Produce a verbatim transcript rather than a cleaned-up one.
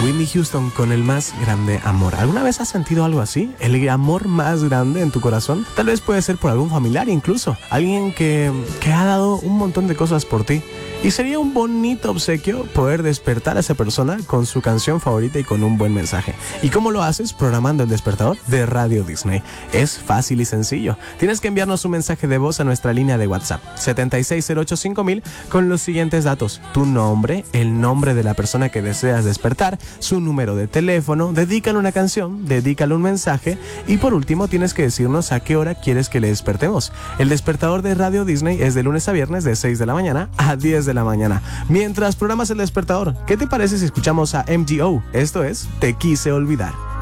Whitney Houston con El más grande amor. ¿Alguna vez has sentido algo así? ¿El amor más grande en tu corazón? Tal vez puede ser por algún familiar incluso. Alguien que, que ha dado un montón de cosas por ti. Y sería un bonito obsequio poder despertar a esa persona con su canción favorita y con un buen mensaje. ¿Y cómo lo haces? Programando el despertador de Radio Disney. Es fácil y sencillo. Tienes que enviarnos un mensaje de voz a nuestra línea de WhatsApp siete seis cero ocho cinco mil con los siguientes datos: tu nombre, el nombre de la persona que deseas despertar, su número de teléfono, dedícale una canción, dedícale un mensaje y por último tienes que decirnos a qué hora quieres que le despertemos. El despertador de Radio Disney es de lunes a viernes de seis de la mañana a diez de la mañana. Mientras programas el despertador, ¿qué te parece si escuchamos a M G O? Esto es Te quise olvidar.